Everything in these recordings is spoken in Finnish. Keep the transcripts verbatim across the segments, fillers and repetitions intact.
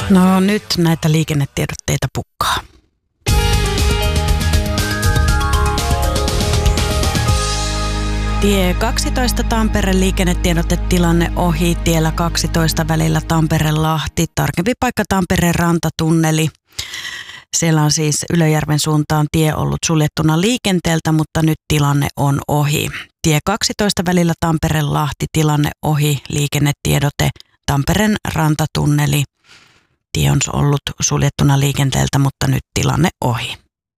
No nyt näitä liikennetiedotteita pukkaa. Tie kaksitoista Tampere liikennetiedotetilanne ohi. Tiellä kaksitoista välillä Tampere-Lahti. Tarkempi paikka Tampereen rantatunneli. Siellä on siis Ylöjärven suuntaan tie ollut suljettuna liikenteeltä, mutta nyt tilanne on ohi. Tie kaksitoista välillä Tampere-Lahti, tilanne ohi. Liikennetiedote Tampereen rantatunneli. Tie on ollut suljettuna liikenteeltä, mutta nyt tilanne ohi.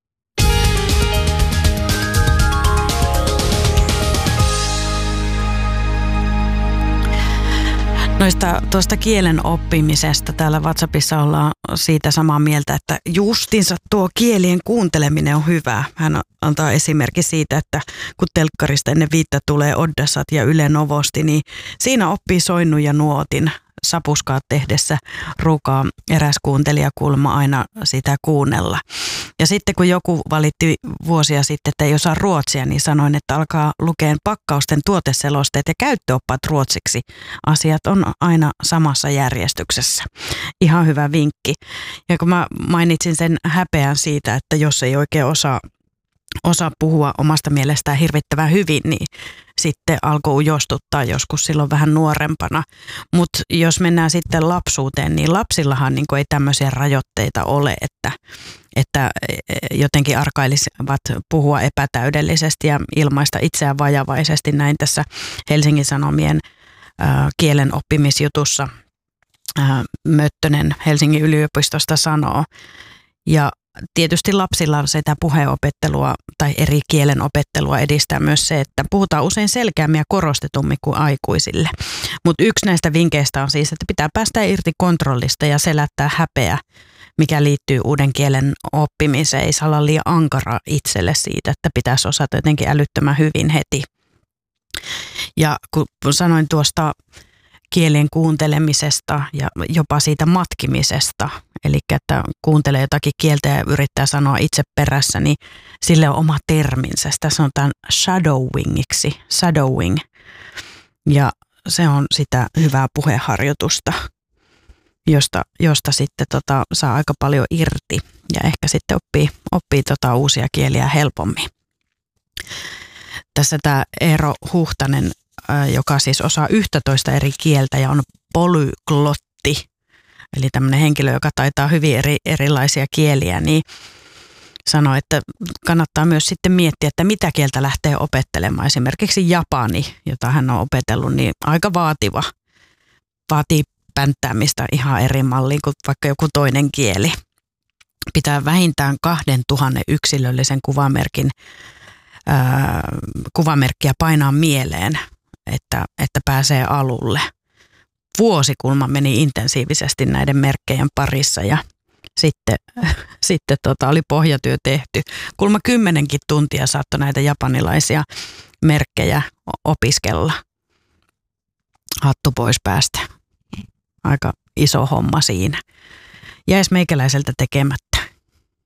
Noista tuosta kielen oppimisesta täällä WhatsAppissa ollaan siitä samaa mieltä, että justinsa tuo kielien kuunteleminen on hyvä. Hän antaa esimerkki siitä, että kun telkkarista ennen viittä tulee Oddasat ja Yle Novosti, niin siinä oppii soinnun ja nuotin. Sapuskaa tehdessä ruukaa eräs kuuntelijakulma aina sitä kuunnella. Ja sitten kun joku valitti vuosia sitten, että ei osaa ruotsia, niin sanoin, että alkaa lukea pakkausten tuoteselosteet ja käyttöoppaat ruotsiksi. Asiat on aina samassa järjestyksessä. Ihan hyvä vinkki. Ja kun mä mainitsin sen häpeän siitä, että jos ei oikein osaa osaa puhua omasta mielestään hirvittävän hyvin, niin sitten alkoi ujostuttaa joskus silloin vähän nuorempana. Mutta jos mennään sitten lapsuuteen, niin lapsillahan niin ei tämmöisiä rajoitteita ole, että, että jotenkin arkailisivat puhua epätäydellisesti ja ilmaista itseään vajavaisesti. Näin tässä Helsingin Sanomien äh, kielen oppimisjutussa äh, Möttönen Helsingin yliopistosta sanoo. Ja tietysti lapsilla sitä puheenopettelua tai eri kielen opettelua edistää myös se, että puhutaan usein selkeämmin ja korostetummin kuin aikuisille. Mutta yksi näistä vinkkeistä on siis, että pitää päästä irti kontrollista ja selättää häpeä, mikä liittyy uuden kielen oppimiseen. Ei saa olla liian ankara itselle siitä, että pitäisi osata jotenkin älyttömän hyvin heti. Ja kun sanoin tuosta kielien kuuntelemisesta ja jopa siitä matkimisesta, eli että kuuntelee jotakin kieltä ja yrittää sanoa itse perässä, niin sille on oma terminsä. Sitä sanotaan shadowingiksi, shadowing, ja se on sitä hyvää puheharjoitusta, josta, josta sitten tota, saa aika paljon irti ja ehkä sitten oppii, oppii tota uusia kieliä helpommin. Tässä tämä Eero Huhtanen, joka siis osaa yksitoista eri kieltä ja on polyglotti, eli tämmöinen henkilö, joka taitaa hyvin eri, erilaisia kieliä, niin sanoi, että kannattaa myös sitten miettiä, että mitä kieltä lähtee opettelemaan. Esimerkiksi japani, jota hän on opetellut, niin aika vaativa. Vaatii pänttäämistä ihan eri malliin kuin vaikka joku toinen kieli. Pitää vähintään kahden tuhannen yksilöllisen kuvamerkin, ää, kuvamerkkiä painaa mieleen, että, että pääsee alulle. Vuosikulma meni intensiivisesti näiden merkkejä parissa ja sitten, sitten tota, oli pohjatyö tehty. Kulma kymmenenkin tuntia saattoi näitä japanilaisia merkkejä opiskella. Hattu pois päästä. Aika iso homma siinä. Jäisi meikäläiseltä tekemättä.